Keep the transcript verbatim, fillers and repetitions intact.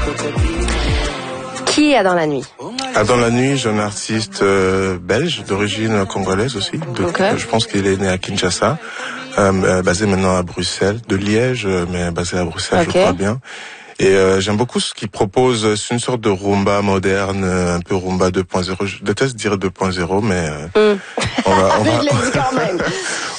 Qui est dans la nuit? Ah, dans la nuit, j'ai un artiste euh, belge d'origine congolaise aussi. De, okay. Je pense qu'il est né à Kinshasa, euh, basé maintenant à Bruxelles, de Liège, mais basé à Bruxelles, okay. Je crois bien. Et euh, j'aime beaucoup ce qu'il propose. C'est une sorte de rumba moderne, un peu rumba deux point zéro. Je déteste dire deux point zéro, mais euh, mm. on va... On va... Je l'ai dit quand même.